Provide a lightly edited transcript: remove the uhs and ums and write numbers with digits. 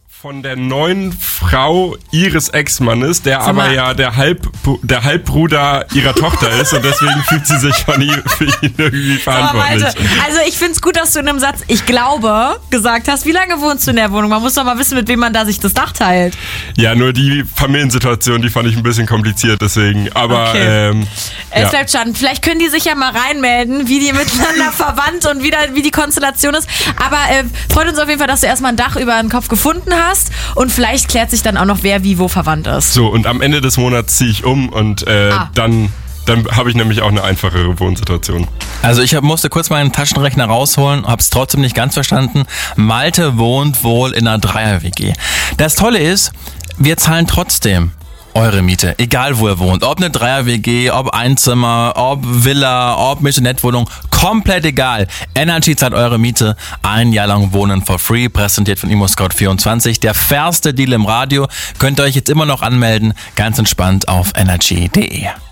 von der neuen Frau ihres Ex-Mannes, der aber ja der Halbbruder ihrer Tochter ist und deswegen fühlt sie sich für ihn irgendwie verantwortlich. Also ich finde es gut, dass du in einem Satz, ich glaube, gesagt hast. Wie lange wohnst du in der Wohnung? Man muss doch mal wissen, mit wem man da sich das Dach teilt. Ja, nur die Familiensituation, die fand ich ein bisschen kompliziert, deswegen. Aber es bleibt spannend. Vielleicht können die sich ja mal reinmelden, wie die miteinander verwandt und wie die Konstellation ist. Aber freut uns auf jeden Fall, dass du erstmal ein Dach über den Kopf gefunden hast. Und vielleicht klärt sich dann auch noch, wer wie wo verwandt ist. So, und am Ende des Monats ziehe ich um und dann habe ich nämlich auch eine einfachere Wohnsituation. Also ich musste kurz meinen Taschenrechner rausholen, habe es trotzdem nicht ganz verstanden. Malte wohnt wohl in einer Dreier-WG. Das Tolle ist, wir zahlen trotzdem eure Miete, egal wo ihr wohnt. Ob eine Dreier-WG, ob Einzimmer, ob Villa, ob Mischnettwohnung, komplett egal. Energy zahlt eure Miete. Ein Jahr lang Wohnen for free, präsentiert von ImmoScout24. Der fairste Deal im Radio. Könnt ihr euch jetzt immer noch anmelden, ganz entspannt auf energy.de.